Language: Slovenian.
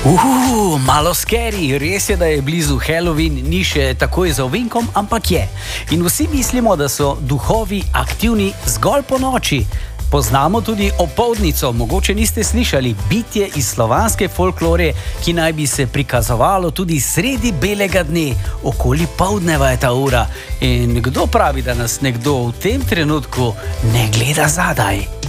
Malo scary, res je, da je blizu Halloween, ni še takoj za ovinkom, ampak je. In vsi mislimo, da so duhovi aktivni zgolj po noči. Poznamo tudi opoldnico, mogoče niste slišali, bitje iz slovanske folklore, ki naj bi se prikazovalo tudi sredi belega dne, okoli poldneva je ta ura. In kdo pravi, da nas nekdo v tem trenutku ne gleda zadaj?